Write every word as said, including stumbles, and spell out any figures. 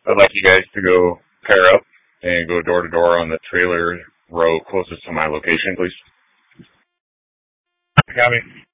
I'd like you guys to go pair up and go door to door on the trailer row closest to my location, please. Copy.